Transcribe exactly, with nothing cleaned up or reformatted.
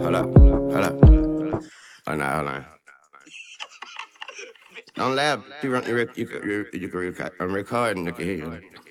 Hold up, hold up. Hold on, hold on. Don't laugh. You, run, you, rec- you, can- you, you can record. I'm recording. They can hear you.